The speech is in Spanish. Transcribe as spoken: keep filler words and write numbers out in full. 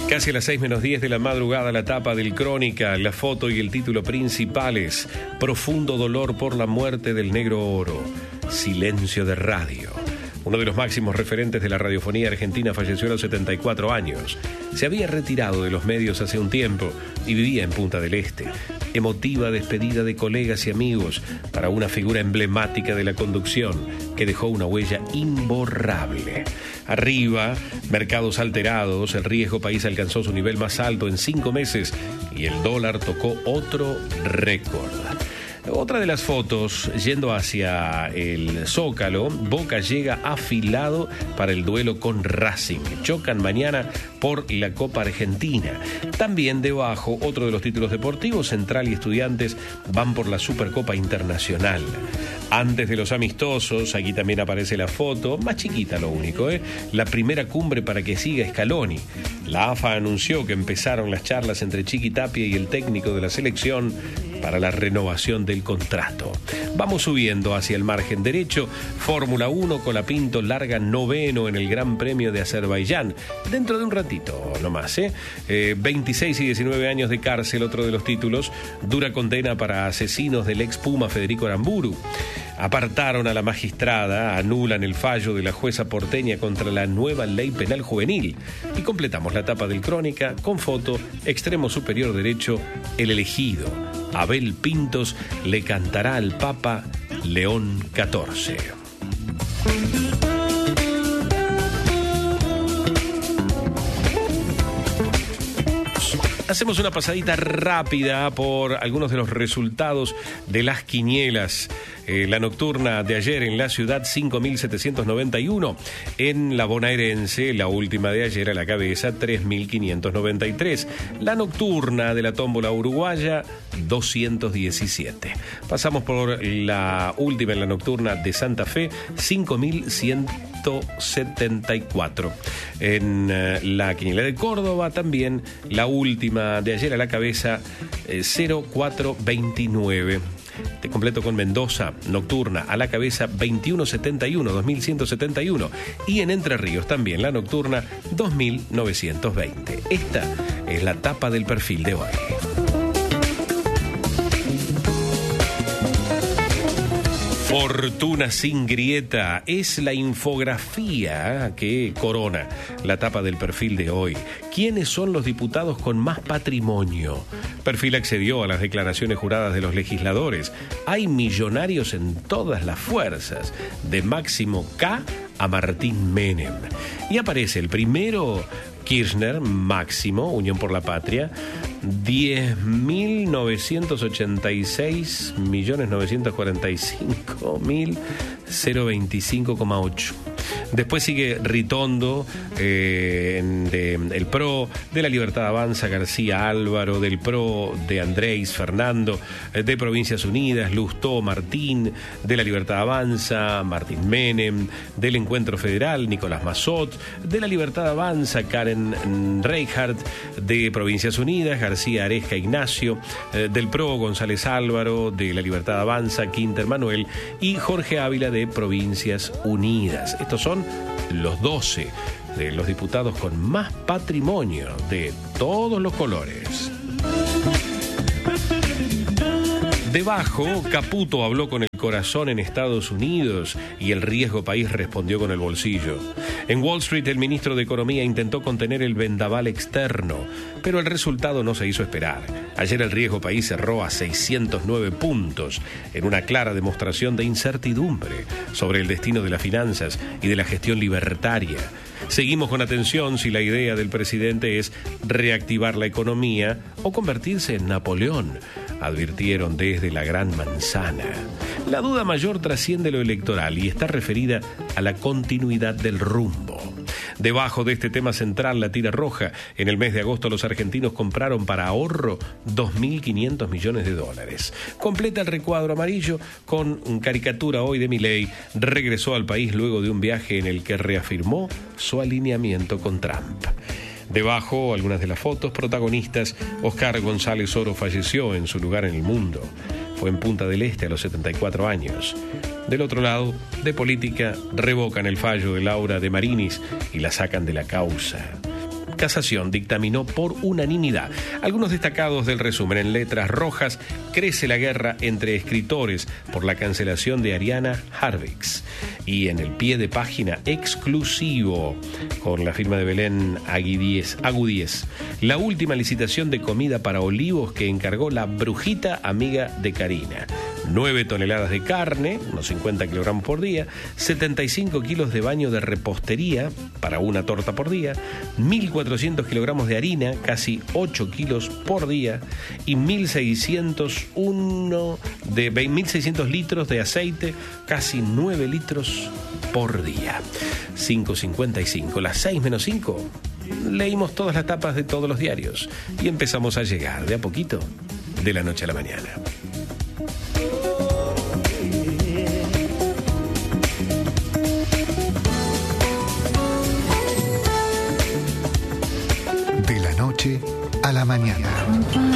Casi a las seis menos diez de la madrugada, la tapa del Crónica, la foto y el título principales: profundo dolor por la muerte del Negro Oro, silencio de radio. Uno de los máximos referentes de la radiofonía argentina falleció a los setenta y cuatro años. Se había retirado de los medios hace un tiempo y vivía en Punta del Este. Emotiva despedida de colegas y amigos para una figura emblemática de la conducción que dejó una huella imborrable. Arriba, mercados alterados, el riesgo país alcanzó su nivel más alto en cinco meses y el dólar tocó otro récord. Otra de las fotos, yendo hacia el Zócalo, Boca llega afilado para el duelo con Racing. Chocan mañana por la Copa Argentina. También debajo, otro de los títulos deportivos, Central y Estudiantes van por la Supercopa Internacional. Antes de los amistosos, aquí también aparece la foto, más chiquita lo único, ¿eh? La primera cumbre para que siga Scaloni. La A F A anunció que empezaron las charlas entre Chiqui Tapia y el técnico de la selección para la renovación del contrato. Vamos subiendo hacia el margen derecho. Fórmula uno, Colapinto larga noveno en el Gran Premio de Azerbaiyán. Dentro de un ratito nomás, ¿eh? eh veintiséis y diecinueve años de cárcel, otro de los títulos. Dura condena para asesinos del ex Puma Federico Aramburu. Apartaron a la magistrada, anulan el fallo de la jueza porteña contra la nueva ley penal juvenil. Y completamos la tapa del Crónica con foto, extremo superior derecho, el elegido. Abel Pintos le cantará al Papa León catorce. Hacemos una pasadita rápida por algunos de los resultados de las quinielas. Eh, la nocturna de ayer en la ciudad, cinco mil setecientos noventa y uno. En la bonaerense, la última de ayer a la cabeza, tres mil quinientos noventa y tres. La nocturna de la tómbola uruguaya, doscientos diecisiete. Pasamos por la última en la nocturna de Santa Fe, cinco mil ciento setenta y cuatro. En uh, la quiniela de Córdoba también, la última de ayer a la cabeza, eh, cero cuatro veintinueve. Te completo con Mendoza, nocturna a la cabeza veintiuno setenta y uno, dos mil ciento setenta y uno. Y en Entre Ríos también la nocturna dos mil novecientos veinte. Esta es la tapa del perfil de hoy. Fortuna sin grieta es la infografía que corona la tapa del perfil de hoy. ¿Quiénes son los diputados con más patrimonio? Perfil accedió a las declaraciones juradas de los legisladores. Hay millonarios en todas las fuerzas, de Máximo K a Martín Menem. Y aparece el primero, Kirchner, Máximo, Unión por la Patria, diez mil novecientos ochenta y seis millones novecientos cuarenta y cinco mil veinticinco coma ocho. Después sigue Ritondo, eh, de El P R O, de La Libertad Avanza, García Álvaro, del P R O, de Andrés Fernando, de Provincias Unidas, Lustó Martín, de La Libertad Avanza, Martín Menem, del Encuentro Federal, Nicolás Massot, de La Libertad Avanza, Karen Reinhardt, de Provincias Unidas, García Aresca Ignacio, eh, del P R O, González Álvaro, de La Libertad Avanza, Quinter Manuel, y Jorge Ávila, de Provincias Unidas. Estos son los doce de los diputados con más patrimonio de todos los colores. Debajo, Caputo habló con el corazón en Estados Unidos y el riesgo país respondió con el bolsillo. En Wall Street, el ministro de Economía intentó contener el vendaval externo, pero el resultado no se hizo esperar. Ayer el riesgo país cerró a seiscientos nueve puntos, en una clara demostración de incertidumbre sobre el destino de las finanzas y de la gestión libertaria. Seguimos con atención si la idea del presidente es reactivar la economía o convertirse en Napoleón, advirtieron desde la Gran Manzana. La duda mayor trasciende lo electoral y está referida a la continuidad del rumbo. Debajo de este tema central, la tira roja, en el mes de agosto los argentinos compraron para ahorro dos mil quinientos millones de dólares. Completa el recuadro amarillo con caricatura hoy de Milei. Regresó al país luego de un viaje en el que reafirmó su alineamiento con Trump. Debajo, algunas de las fotos protagonistas. Oscar González Oro falleció en su lugar en el mundo. Fue en Punta del Este a los setenta y cuatro años. Del otro lado, de política, revocan el fallo de Laura de Marinis y la sacan de la causa. Casación dictaminó por unanimidad. Algunos destacados del resumen: en letras rojas, crece la guerra entre escritores por la cancelación de Ariana Harvix. Y en el pie de página exclusivo, con la firma de Belén Agudíez, Agudíez, la última licitación de comida para olivos que encargó la brujita amiga de Karina. nueve toneladas de carne, unos cincuenta kilogramos por día, setenta y cinco kilos de baño de repostería para una torta por día, mil cuatrocientos kilogramos de harina, casi ocho kilos por día, y mil seiscientos uno de mil seiscientos litros de aceite, casi nueve litros por día. cinco cincuenta y cinco, las seis menos cinco. Leímos todas las tapas de todos los diarios y empezamos a llegar de a poquito, de la noche a la mañana. De la noche a la mañana.